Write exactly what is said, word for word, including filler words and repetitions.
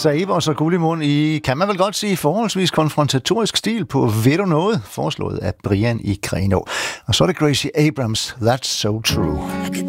Saber og så guld i mund i, kan man vel godt sige, forholdsvis konfrontatorisk stil på Ved du noget? Foreslået af Brian i Grenå. Og så er det Gracie Abrams, That's So True.